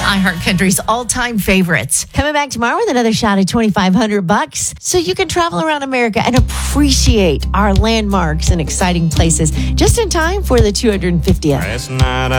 iHeartCountry's all-time favorites. Coming back tomorrow with another shot at $2,500 so you can travel around America and appreciate our landmarks and exciting places just in time for the 250th. Last night